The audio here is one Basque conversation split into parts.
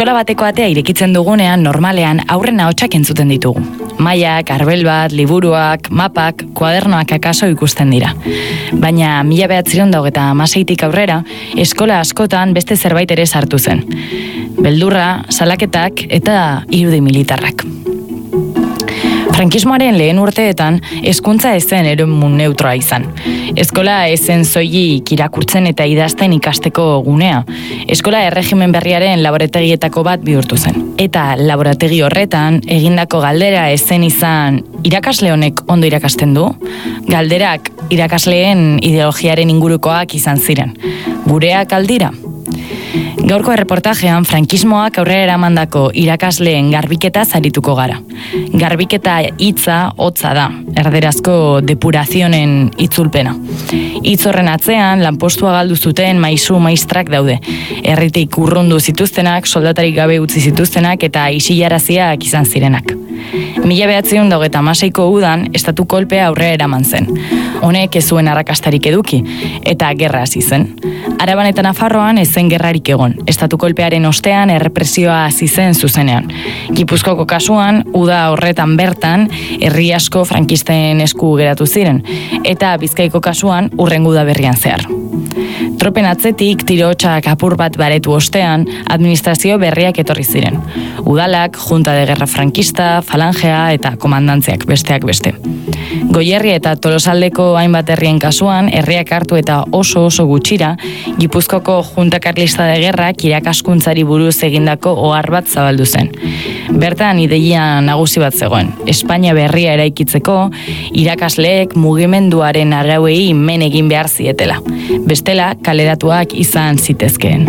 Eskola bateko atea irekitzen dugunean normalean aurren ahotsak entzuten ditugu. Mailak, arbel bat, liburuak, mapak, kuadernoak akaso ikusten dira. Baina 1996tik aurrera, eskola askotan beste zerbait ere sartu zen. Beldurra, salaketak eta irudi militarrak. Frankismoaren lehen urteetan, hezkuntza ez zen eremu neutroa izan. Eskola ez zen soilik irakurtzen eta idazten ikasteko gunea. Eskola erregimen berriaren laborategietako bat bihurtu zen. Eta laborategi horretan, egindako galdera ez zen izan, irakasle honek ondo irakasten du? Galderak irakasleen ideologiaren ingurukoak izan ziren. Gureak aldira? Gaurko erreportajean frankismoak aurrera eramandako irakasleen garbiketa zarituko gara. Garbiketa hitza hotza da, erderazko depurazionen itzulpena. Hitz horren atzean lanpostua galdu zuten maisu maistrak daude. Herritik urrundu zituztenak, soldatarik gabe utzi zituztenak eta isilaraziak izan zirenak. 1996ko udan estatu kolpea aurrera eraman zen. Honek ez zuen arrakastarik eduki eta gerra hasi zen. Araban eta Nafarroan ez zen gerrarik egon. Estatu kolpearen ostean errepresioa hasi zen zuzenean. Gipuzkoako kasuan, uda horretan bertan, herri asko frankisten esku geratu ziren, eta Bizkaiko kasuan hurrengo udaberrian zehar. Tropen atzetik tirotsak apur bat baretu ostean, administrazio berriak etorri ziren. Udalak, Junta de Guerra Frankista, Falangea eta komandantziak besteak beste. Goierri eta Tolosaldeko hainbat herrien kasuan, herriak hartu eta oso gutxira, Gipuzkoko Junta Karlista de Guerrak irakaskuntzari buruz egindako ohar bat zabaldu zen. Bertan ideia nagusi bat zegoen. Espainia berria eraikitzeko, irakasleek mugimenduaren arauei men egin behar zietela. Bestela, kaleratuak izan zitezkeen.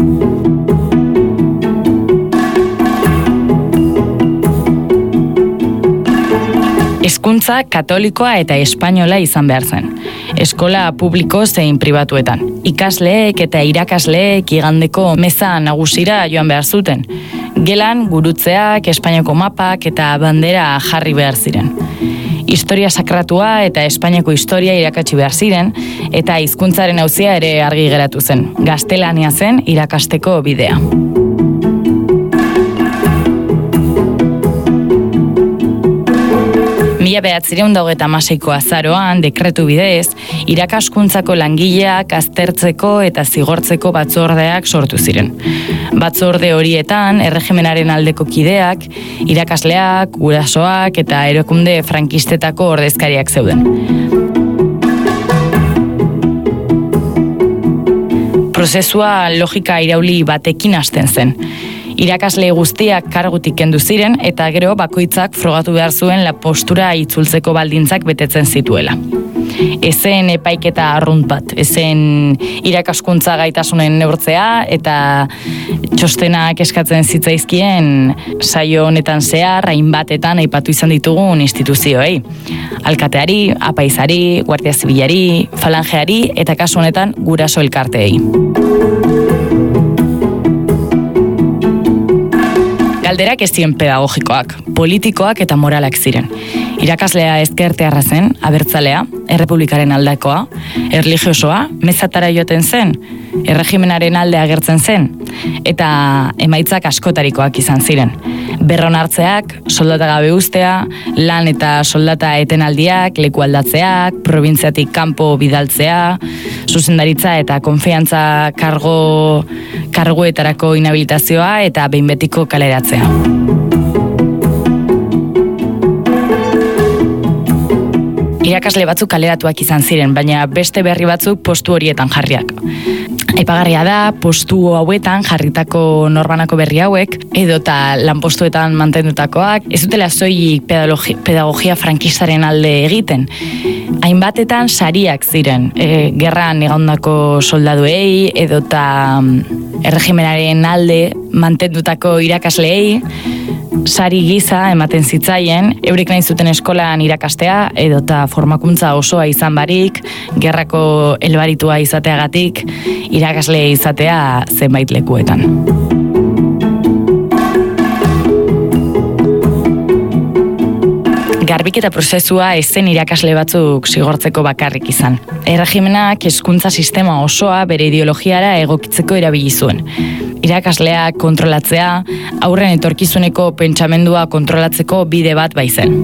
Hezkuntza katolikoa eta espainola izan behar zen. Eskola publiko zein pribatuetan. Ikasleek eta irakasleek igandeko meza nagusira joan behar zuten. Gelan gurutzeak, Espainiako mapak eta bandera jarri behar ziren. Historia sakratua eta Espainiako historia irakatsi behar ziren, eta hizkuntzaren auzia ere argi geratu zen. Gaztelania zen irakasteko bidea. Mila 1996ko azaroan, dekretu bidez, irakaskuntzako langileak aztertzeko eta zigortzeko batzordeak sortu ziren. Batzorde horietan, erregimenaren aldeko kideak, irakasleak, gurasoak eta erakunde frankistetako ordezkariak zeuden. Prozesua logika irauli batekin hasten zen. Irakasle guztiak kargutik kendu ziren eta gero bakoitzak frogatu behar zuen postura itzultzeko baldintzak betetzen zituela. Ezen epaiketa arrunt bat, ezen irakaskuntza gaitasunen neurtzea eta txostenak eskatzen zitzaizkien saio honetan zehar hainbatetan aipatu izan ditugun instituzioei. Alkateari, apaizari, guardia zibilari, falangeari eta kasu honetan guraso elkarteei. Galderak ez ziren pedagogikoak, politikoak eta moralak ziren. Irakaslea ezkertearra zen, abertzalea, errepublikaren aldakoa, erlijiosoa, mezatara joaten zen, erregimenaren alde agertzen zen, eta emaitzak askotarikoak izan ziren. Berronartzeak, soldata gabe uztea, lan eta soldata etenaldiak, leku aldatzeak, probintziatik kanpo bidaltzea, zuzendaritza eta konfiantza karguetarako inhabilitazioa eta behin betiko kaleratzea. Irakasle batzuk kaleratuak izan ziren, baina beste berri batzuk postu horietan jarriak. Aipagarria da, postu hauetan jarritako norbanako berri hauek, edota lanpostuetan mantendutakoak, ez dutela soilik pedagogia frankistaren alde egiten. Hainbatetan sariak ziren, gerran egondako soldaduei, edota erregimenaren alde mantendutako irakasleei, sari giza ematen zitzaien, eurik nahi zuten eskolan irakastea, edota formakuntza osoa izan barik, gerrako helbaritua izateagatik, irakasle izatea zenbait lekuetan. Garbiketa prozesua ez zen irakasle batzuk zigortzeko bakarrik izan. Erregimenak hezkuntza sistema osoa bere ideologiara egokitzeko erabili zuen. Irakasleak kontrolatzea, aurren etorkizuneko pentsamendua kontrolatzeko bide bat baizen.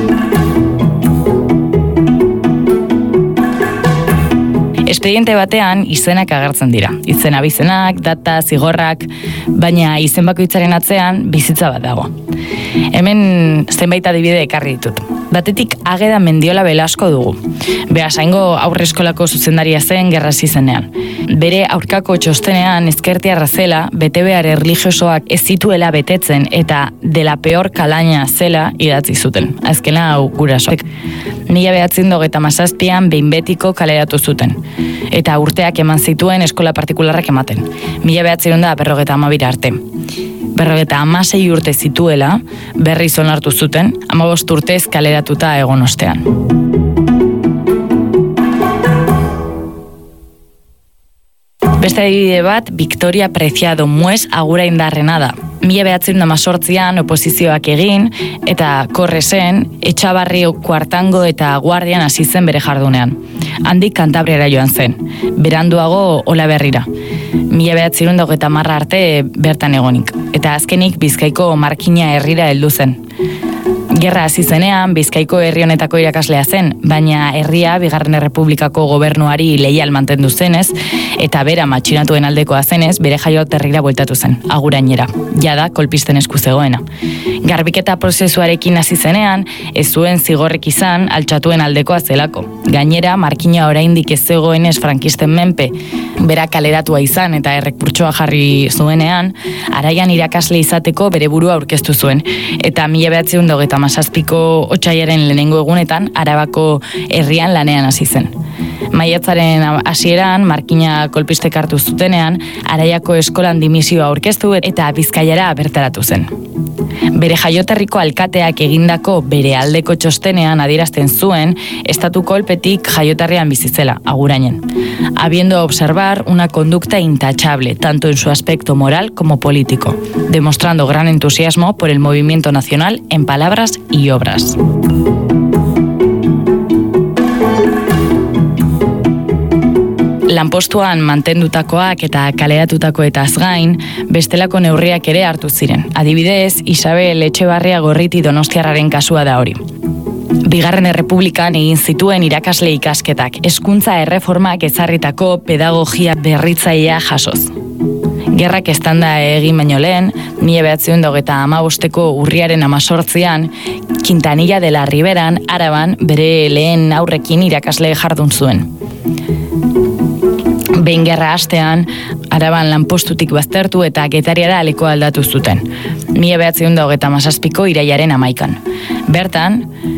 Espediente batean izenak agertzen dira. Izen abizenak, data, zigorrak, baina izen bakoitzaren atzean bizitza bat dago. Hemen zenbait adibide ekarri ditut. Batetik Ageda Mendiola Velasco dugu. Beasaingo aurreskolako zuzendaria zen gerra hasi zenean. Bere aurkako txostenean ezkertiarra zela, betebehar erlijiosoak ez zituela betetzen eta de la peor kalaina zela idatzi zuten. Azkena hau gurasoek. 1937an behin betiko kaleratu zuten. Eta urteak eman zituen eskola partikularrak ematen. 1952 arte. 56 urte zituela, berriz onartu zuten, 15 urtez kaleratuta egon ostean. Beste adibide bat, Victoria Preciado Muez Aguraindarrena da. 1918an oposizioak egin eta Korresen, Etxabarri Kuartango eta Guardian hasi zen bere jardunean. Handik Kantabriara joan zen, beranduago Olaberrira. 1930 arte bertan egonik, eta azkenik Bizkaiko Markina herrira heldu zen. Gerra hasi zenean Bizkaiko herri honetako irakaslea zen, baina herria Bigarren Errepublikako gobernuari leial mantendu zenez eta bera matxinatuen aldekoa zenez bere jaioterrira bueltatu zen, Agurainera, jada kolpisten esku zegoena. Garbiketa prozesuarekin hasi zenean ez zuen zigorrik izan altxatuen aldekoa zelako. Gainera Markina oraindik ez zegoenez frankisten menpe, bera kaleratua izan eta errekurtsoa jarri zuenean, araian irakasle izateko bere burua aurkeztu zuen, eta 1937ko otsaiaren lehenengo egunetan Arabako herrian lanean hasi zen. Maiatzaren hasieran Markina kolpistek hartu zutenean, Araiako eskolan dimisioa aurkeztu eta Bizkaiara bertaratu zen. Bere jaioterriko alkateak egindako bere aldeko txostenean adierazten zuen estatu kolpetik jaioterrian bizitzela, Agurainen, habiendo observar una conducta intachable, tanto en su aspecto moral como político, demostrando gran entusiasmo por el movimiento nacional en palabras y obras. Lanpostuan mantendutakoak eta kaleratutakoetaz gain, bestelako neurriak ere hartu ziren. Adibidez, Isabel Etxebarria Gorriti donostiarraren kasua da hori. Bigarren Errepublikan egin zituen irakasle ikasketak, hezkuntza erreformak ezarritako pedagogia berritzailea jasoz. Gerrak eztanda egin baino lehen, 1935ko urriaren 18an, Quintanilla de la Riberan, Araban, bere lehen aurrekin irakasle jardun zuen. Behin gerra hastean, Araban lanpostutik baztertu eta Getariara lekoa aldatu zuten. 1937ko irailaren 11an. Bertan,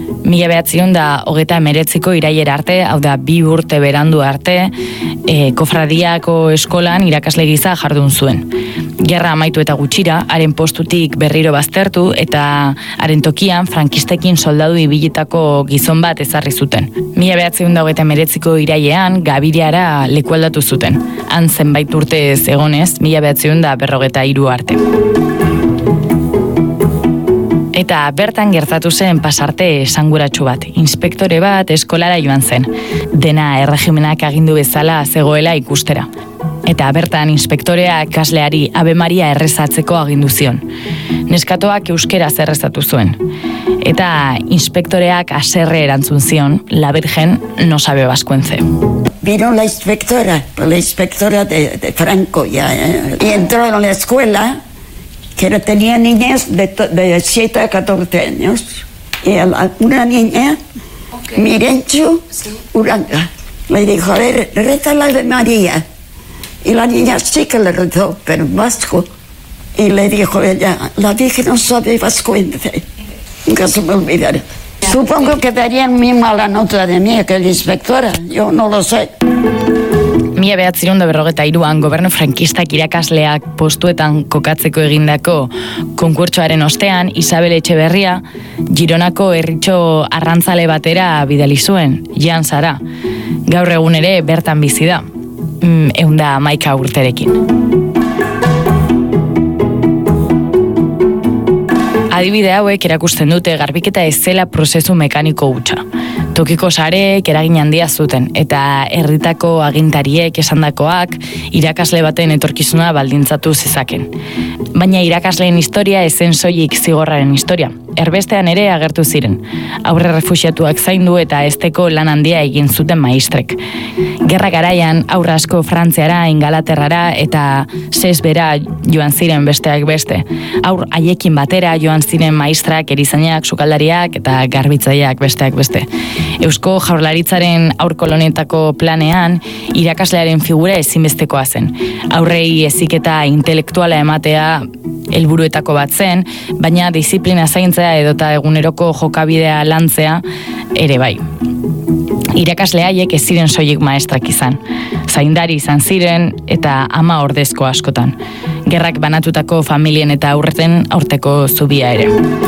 1939ko irailera arte, hau da 2 urte berandu arte, Kofradiako eskolan irakasle gisa jardun zuen. Gerra amaitu eta gutxira, haren postutik berriro baztertu eta haren tokian frankistekin soldadu ibilitako gizon bat ezarri zuten. 1939ko irailean Gabireara lekualdatu zuten. Han zenbait urtez egonez, 1943 arte. Eta bertan gertatu zen pasarte esanguratsu bat. Inspektore bat eskolara joan zen. Dena erregimenak agindu bezala zegoela ikustera. Eta bertan inspektoreak ikasleari Ave Maria errezatzeko agindu zion. Neskatoak euskaraz errezatu zuen. Eta inspektoreak haserre erantzun zion, la Virgen no sabe vascuence. Vino la inspectora de Franco ya, y entró en la escuela, que tenía niñas de 7 a 14 años, y una niña, Mirenchu Uranga, le dijo, a ver, reza la Ave María. Y la niña sí que le rezó, pero en vasco. Y le dijo ella, la Virgen no sabe vascuence. Nunca se me olvidará. Supongo que darían muy mala nota de mí, que la inspectora, yo no lo sé. 1943an gobernu frankistak irakasleak postuetan kokatzeko egindako konkurtsoaren ostean, Isabel Etxeberria Gironako herritxo arrantzale batera bidali zuen, Jan Zara. Gaur egun ere bertan bizi da, 111 urterekin. Adibide hauek erakusten dute garbiketa ez zela prozesu mekaniko hutsa. Tokiko sareek eragin handia zuten, eta herritako agintariek esandakoak irakasle baten etorkizuna baldintzatu zezaken. Baina irakasleen historia ez zen soilik zigorraren historia. Erbestean ere agertu ziren. Aurre refuxiatuak zaindu eta hezteko lan handia egin zuten maistrek. Gerra garaian aurre asko Frantziara, Ingalaterrara eta Sesbera joan ziren besteak beste. Aur haiekin batera joan ziren maistrak, erizainak, sukaldariak eta garbitzaileak besteak beste. Eusko Jaurlaritzaren aurkolonetako planean irakaslearen figura ezinbestekoa zen. Aurrei heziketa intelektuala ematea helburuetako bat zen, baina disiplina zaintzea edota eguneroko jokabidea lantzea ere bai. Irakasle haiek ez ziren soilik maestrak izan. Zaindari izan ziren eta ama ordezko askotan. Gerrak banatutako familien eta aurreten aurteko zubia ere.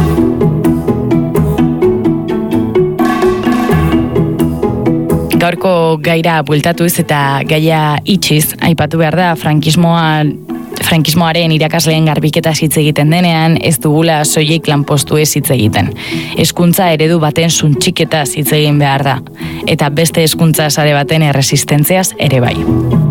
Gaurko gaira bueltatuz eta gaia itxiz, aipatu behar da frankismoaren irakasleen garbiketa hitz egiten denean ez dugula soilik lanpostuez hitz egiten. Hezkuntza eredu baten suntxiketaz hitz egin behar da, eta beste hezkuntza sare baten erresistentziaz ere bai.